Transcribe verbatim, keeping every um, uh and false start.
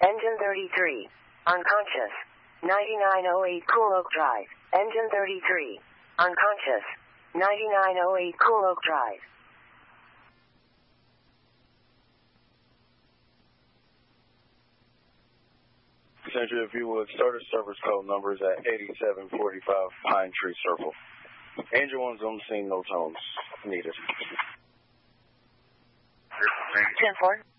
Engine thirty-three. Unconscious. ninety-nine oh eight Cool Oak Drive. Engine thirty-three. Unconscious. ninety-nine oh eight Cool Oak Drive. Passenger, if you would, start a service code numbers at eighty-seven forty-five Pine Tree Circle. Angel one's on the scene, no tones needed. ten four.